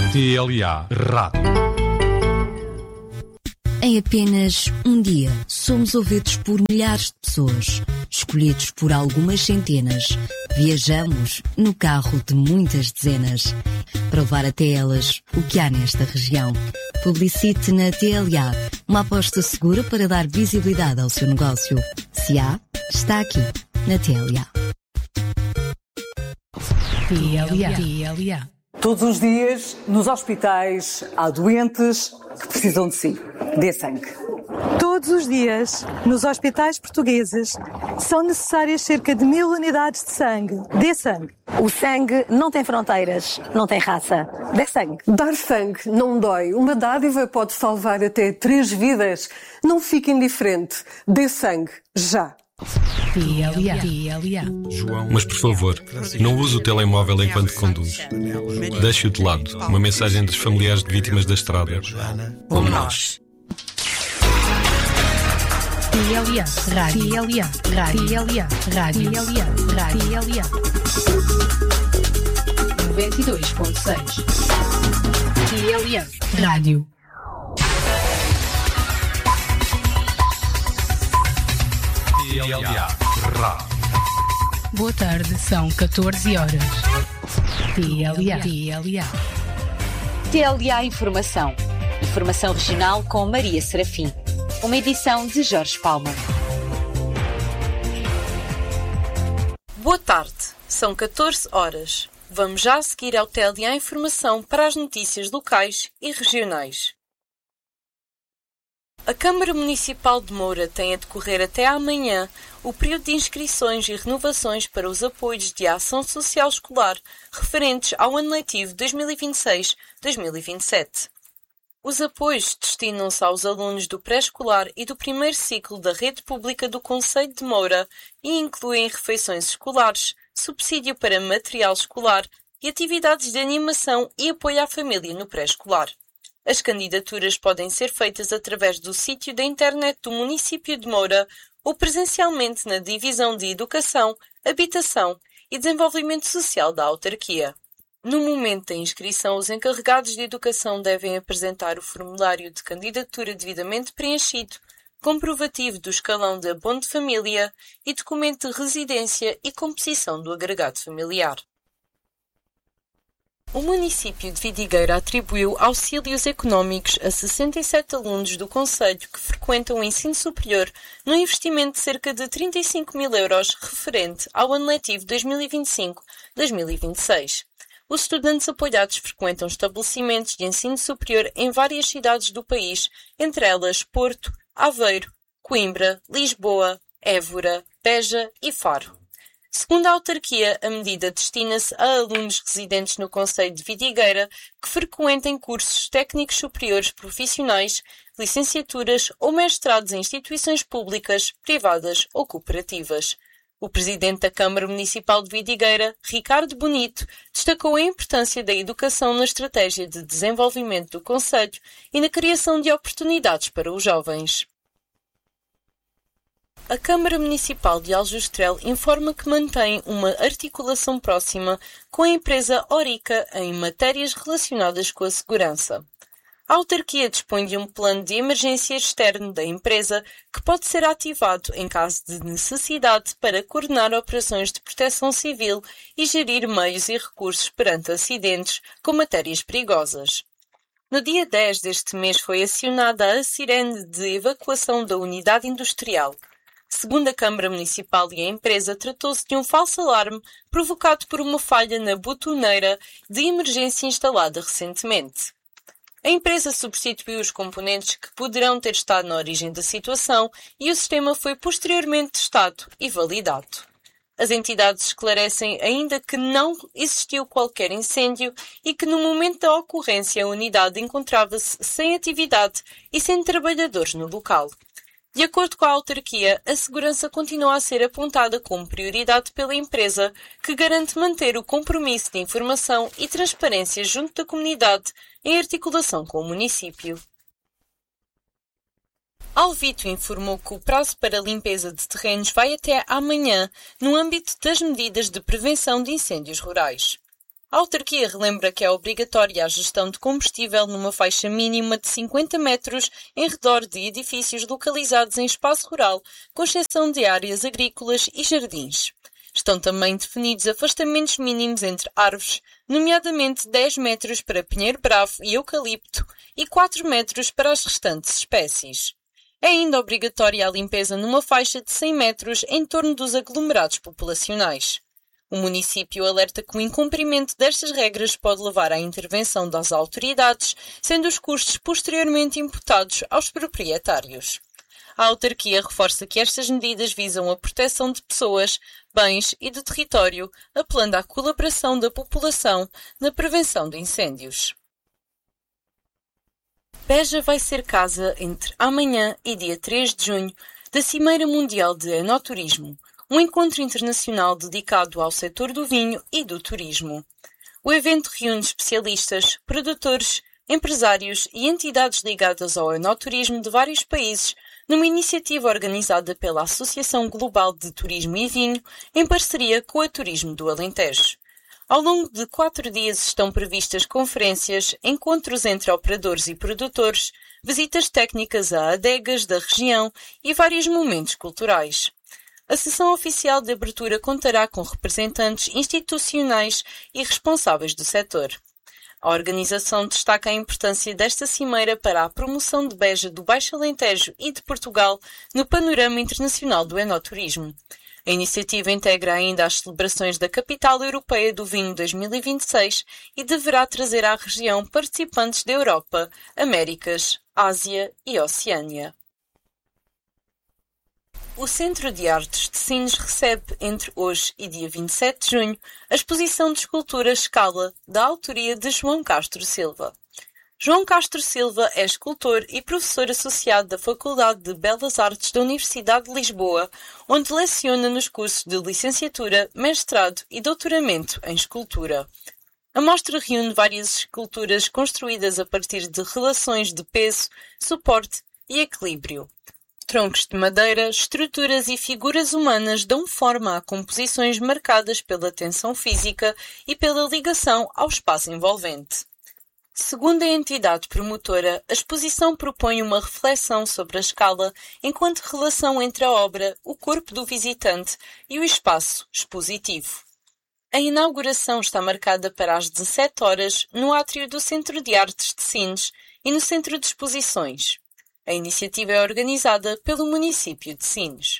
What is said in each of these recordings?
TLA Rádio. Em apenas um dia, somos ouvidos por milhares de pessoas, escolhidos por algumas centenas. Viajamos no carro de muitas dezenas, para levar até elas o que há nesta região. Publicite na TLA, uma aposta segura para dar visibilidade ao seu negócio. Se há, está aqui, na TLA. TLA. Todos os dias, nos hospitais, há doentes que precisam de si. Dê sangue. Todos os dias, nos hospitais portugueses, são necessárias cerca de 1000 unidades de sangue. Dê sangue. O sangue não tem fronteiras, não tem raça. Dê sangue. Dar sangue não dói. Uma dádiva pode salvar até 3 vidas. Não fique indiferente. Dê sangue, já. João, mas por favor, não use o telemóvel enquanto conduz. Deixe-o de lado. Uma mensagem dos familiares de vítimas da estrada. Como nós. TLA, rádio. TLA, rádio. 92.6. TLA, rádio. TLA Rádio. Boa tarde, são 14 horas. TLA. TLA Informação. Informação regional com Maria Serafim. Uma edição de Jorge Palma. Boa tarde, são 14 horas. Vamos já seguir ao TLA Informação para as notícias locais e regionais. A Câmara Municipal de Moura tem a decorrer até amanhã o período de inscrições e renovações para os apoios de ação social escolar referentes ao ano letivo 2026-2027. Os apoios destinam-se aos alunos do pré-escolar e do primeiro ciclo da rede pública do concelho de Moura e incluem refeições escolares, subsídio para material escolar e atividades de animação e apoio à família no pré-escolar. As candidaturas podem ser feitas através do sítio da internet do município de Moura ou presencialmente na Divisão de Educação, Habitação e Desenvolvimento Social da autarquia. No momento da inscrição, os encarregados de educação devem apresentar o formulário de candidatura devidamente preenchido, comprovativo do escalão de abono de família e documento de residência e composição do agregado familiar. O município de Vidigueira atribuiu auxílios económicos a 67 alunos do concelho que frequentam o ensino superior no investimento de cerca de 35 mil euros referente ao ano letivo 2025-2026. Os estudantes apoiados frequentam estabelecimentos de ensino superior em várias cidades do país, entre elas Porto, Aveiro, Coimbra, Lisboa, Évora, Beja e Faro. Segundo a autarquia, a medida destina-se a alunos residentes no concelho de Vidigueira que frequentem cursos técnicos superiores profissionais, licenciaturas ou mestrados em instituições públicas, privadas ou cooperativas. O presidente da Câmara Municipal de Vidigueira, Ricardo Bonito, destacou a importância da educação na estratégia de desenvolvimento do concelho e na criação de oportunidades para os jovens. A Câmara Municipal de Aljustrel informa que mantém uma articulação próxima com a empresa Orica em matérias relacionadas com a segurança. A autarquia dispõe de um plano de emergência externo da empresa que pode ser ativado em caso de necessidade para coordenar operações de proteção civil e gerir meios e recursos perante acidentes com matérias perigosas. No dia 10 deste mês foi acionada a sirene de evacuação da unidade industrial. Segundo a Câmara Municipal e a empresa, tratou-se de um falso alarme provocado por uma falha na botoneira de emergência instalada recentemente. A empresa substituiu os componentes que poderão ter estado na origem da situação e o sistema foi posteriormente testado e validado. As entidades esclarecem ainda que não existiu qualquer incêndio e que no momento da ocorrência a unidade encontrava-se sem atividade e sem trabalhadores no local. De acordo com a autarquia, a segurança continua a ser apontada como prioridade pela empresa, que garante manter o compromisso de informação e transparência junto da comunidade em articulação com o município. Alvito informou que o prazo para limpeza de terrenos vai até amanhã, no âmbito das medidas de prevenção de incêndios rurais. A A autarquia relembra que é obrigatória a gestão de combustível numa faixa mínima de 50 metros em redor de edifícios localizados em espaço rural, com exceção de áreas agrícolas e jardins. Estão também definidos afastamentos mínimos entre árvores, nomeadamente 10 metros para pinheiro bravo e eucalipto e 4 metros para as restantes espécies. É ainda obrigatória a limpeza numa faixa de 100 metros em torno dos aglomerados populacionais. O município alerta que o incumprimento destas regras pode levar à intervenção das autoridades, sendo os custos posteriormente imputados aos proprietários. A autarquia reforça que estas medidas visam a proteção de pessoas, bens e do território, apelando à colaboração da população na prevenção de incêndios. Beja vai ser casa entre amanhã e dia 3 de junho da Cimeira Mundial de Enoturismo, um encontro internacional dedicado ao setor do vinho e do turismo. O evento reúne especialistas, produtores, empresários e entidades ligadas ao enoturismo de vários países numa iniciativa organizada pela Associação Global de Turismo e Vinho em parceria com a Turismo do Alentejo. Ao longo de 4 dias estão previstas conferências, encontros entre operadores e produtores, visitas técnicas a adegas da região e vários momentos culturais. A sessão oficial de abertura contará com representantes institucionais e responsáveis do setor. A organização destaca a importância desta cimeira para a promoção de Beja, do Baixo Alentejo e de Portugal no panorama internacional do enoturismo. A iniciativa integra ainda as celebrações da Capital Europeia do Vinho 2026 e deverá trazer à região participantes da Europa, Américas, Ásia e Oceânia. O Centro de Artes de Sines recebe, entre hoje e dia 27 de junho, a exposição de escultura Escala, da autoria de João Castro Silva. João Castro Silva é escultor e professor associado da Faculdade de Belas Artes da Universidade de Lisboa, onde leciona nos cursos de licenciatura, mestrado e doutoramento em escultura. A mostra reúne várias esculturas construídas a partir de relações de peso, suporte e equilíbrio. Troncos de madeira, estruturas e figuras humanas dão forma a composições marcadas pela tensão física e pela ligação ao espaço envolvente. Segundo a entidade promotora, a exposição propõe uma reflexão sobre a escala enquanto relação entre a obra, o corpo do visitante e o espaço expositivo. A inauguração está marcada para as 17 horas no átrio do Centro de Artes de Sines e no Centro de Exposições. A iniciativa é organizada pelo município de Sines.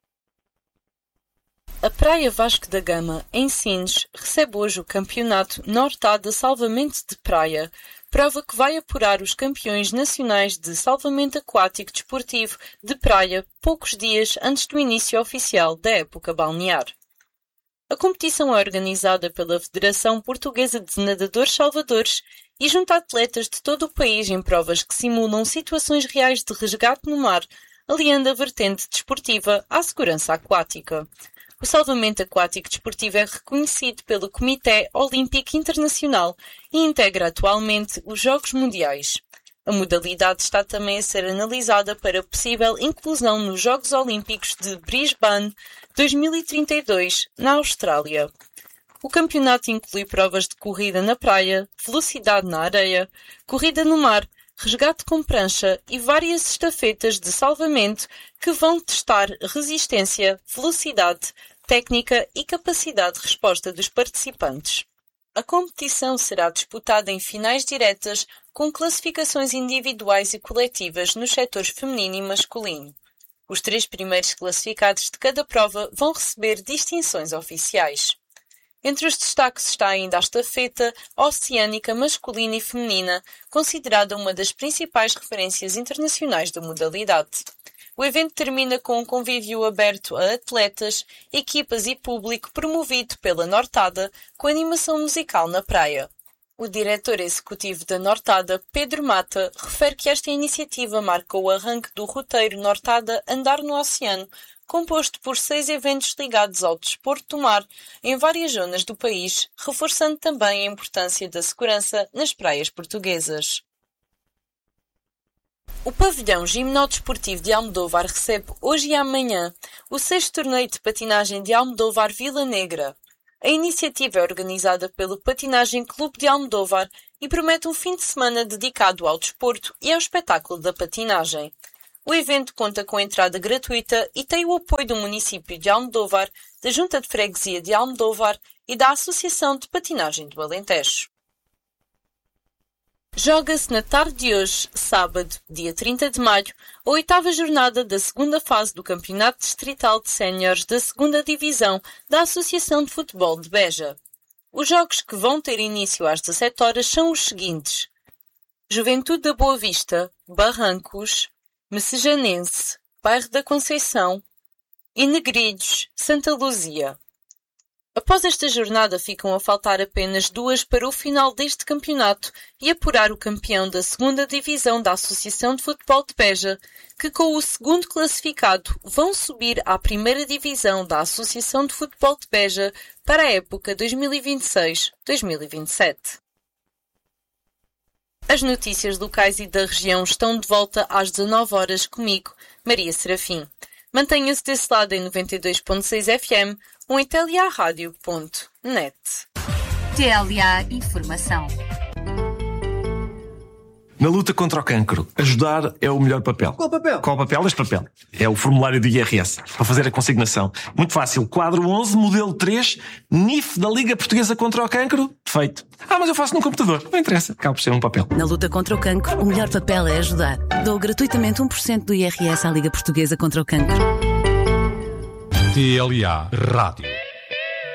A Praia Vasco da Gama, em Sines, recebe hoje o Campeonato Nortada Salvamento de Praia, prova que vai apurar os campeões nacionais de salvamento aquático desportivo de praia poucos dias antes do início oficial da época balnear. A competição é organizada pela Federação Portuguesa de Nadadores Salvadores e junta atletas de todo o país em provas que simulam situações reais de resgate no mar, aliando a vertente desportiva à segurança aquática. O salvamento aquático desportivo é reconhecido pelo Comitê Olímpico Internacional e integra atualmente os Jogos Mundiais. A modalidade está também a ser analisada para possível inclusão nos Jogos Olímpicos de Brisbane 2032, na Austrália. O campeonato inclui provas de corrida na praia, velocidade na areia, corrida no mar, resgate com prancha e várias estafetas de salvamento que vão testar resistência, velocidade, técnica e capacidade de resposta dos participantes. A competição será disputada em finais diretas com classificações individuais e coletivas nos setores feminino e masculino. Os 3 primeiros classificados de cada prova vão receber distinções oficiais. Entre os destaques está ainda a estafeta oceânica masculina e feminina, considerada uma das principais referências internacionais da modalidade. O evento termina com um convívio aberto a atletas, equipas e público promovido pela Nortada, com animação musical na praia. O diretor executivo da Nortada, Pedro Mata, refere que esta iniciativa marca o arranque do roteiro Nortada Andar no Oceano, composto por 6 eventos ligados ao desporto do mar em várias zonas do país, reforçando também a importância da segurança nas praias portuguesas. O pavilhão gimnodesportivo de Almodóvar recebe hoje e amanhã o 6º torneio de patinagem de Almodóvar Vila Negra. A iniciativa é organizada pelo Patinagem Clube de Almodóvar e promete um fim de semana dedicado ao desporto e ao espetáculo da patinagem. O evento conta com entrada gratuita e tem o apoio do município de Almodóvar, da Junta de Freguesia de Almodóvar e da Associação de Patinagem do Alentejo. Joga-se na tarde de hoje, sábado, dia 30 de maio, a 8ª jornada da segunda fase do Campeonato Distrital de Séniores da 2ª Divisão da Associação de Futebol de Beja. Os jogos que vão ter início às 17 horas são os seguintes: Juventude da Boa Vista, Barrancos, Messejanense, Bairro da Conceição e Negrilhos, Santa Luzia. Após esta jornada ficam a faltar apenas 2 para o final deste campeonato e apurar o campeão da 2ª Divisão da Associação de Futebol de Beja, que com o segundo classificado vão subir à 1ª Divisão da Associação de Futebol de Beja para a época 2026-2027. As notícias locais e da região estão de volta às 19 horas comigo, Maria Serafim. Mantenha-se desse lado em 92.6 FM ou em tliaradio.net. TLA Informação. Na luta contra o cancro, ajudar é o melhor papel. Qual papel? Qual papel? Este papel. É o formulário do IRS, para fazer a consignação. Muito fácil. Quadro 11, modelo 3, NIF da Liga Portuguesa contra o Cancro. Feito. Mas eu faço num computador. Não interessa. Acaba por ser um papel. Na luta contra o cancro, o melhor papel é ajudar. Dou gratuitamente 1% do IRS à Liga Portuguesa contra o Cancro. TLA Rádio.